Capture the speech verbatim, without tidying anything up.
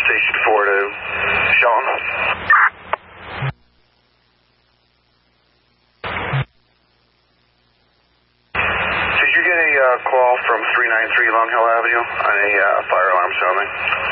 Station four to Sean. Did you get a uh, call from three ninety-three Long Hill Avenue on a uh, fire alarm sounding?